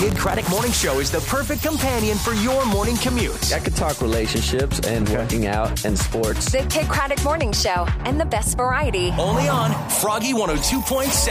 Kid Craddock Morning Show is the perfect companion for your morning commute. I could talk relationships and working out and sports. The Kid Craddock Morning Show and the best variety. Only on Froggy 102.7.